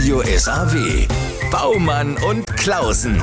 Radio SAW. Baumann und Klausen.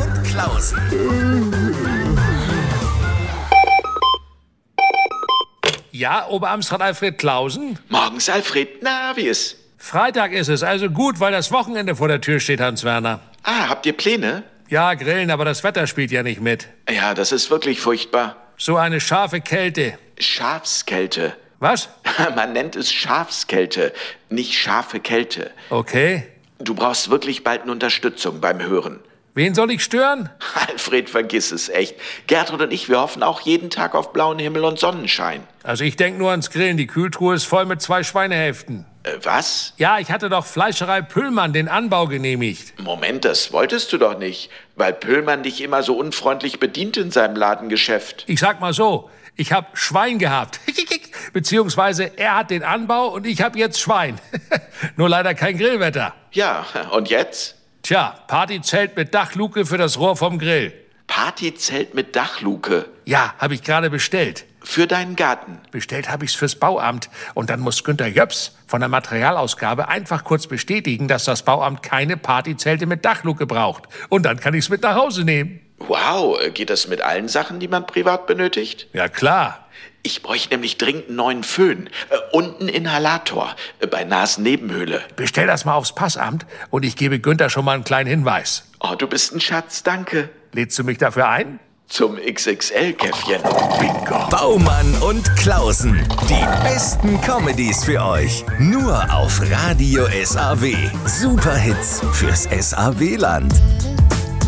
Ja, Oberamtsrat Alfred Klausen? Morgens, Alfred. Na, wie ist? Freitag ist es, also gut, weil das Wochenende vor der Tür steht, Hans-Werner. Ah, habt ihr Pläne? Ja, grillen, aber das Wetter spielt ja nicht mit. Ja, das ist wirklich furchtbar. So eine scharfe Kälte. Schafskälte. Was? Man nennt es Schafskälte, nicht scharfe Kälte. Okay. Du brauchst wirklich bald eine Unterstützung beim Hören. Wen soll ich stören? Alfred, vergiss es echt. Gertrud und ich, wir hoffen auch jeden Tag auf blauen Himmel und Sonnenschein. Also ich denk nur ans Grillen. Die Kühltruhe ist voll mit 2 Schweinehälften. Was? Ja, ich hatte doch Fleischerei Püllmann den Anbau genehmigt. Moment, das wolltest du doch nicht, weil Püllmann dich immer so unfreundlich bedient in seinem Ladengeschäft. Ich sag mal so, ich hab Schwein gehabt. Beziehungsweise er hat den Anbau und ich hab jetzt Schwein. Nur leider kein Grillwetter. Ja, und jetzt? Tja, Partyzelt mit Dachluke für das Rohr vom Grill. Partyzelt mit Dachluke. Ja, habe ich gerade bestellt. Für deinen Garten. Bestellt habe ich's fürs Bauamt. Und dann muss Günter Jöps von der Materialausgabe einfach kurz bestätigen, dass das Bauamt keine Partyzelte mit Dachluke braucht. Und dann kann ich's mit nach Hause nehmen. Wow, geht das mit allen Sachen, die man privat benötigt? Ja, klar. Ich bräuchte nämlich dringend einen neuen Föhn und einen Inhalator bei Nasennebenhöhle. Bestell das mal aufs Passamt und ich gebe Günther schon mal einen kleinen Hinweis. Oh, du bist ein Schatz, danke. Lädst du mich dafür ein? Zum XXL-Käffchen. Bingo. Baumann und Klausen. Die besten Comedies für euch. Nur auf Radio SAW. Superhits fürs SAW-Land.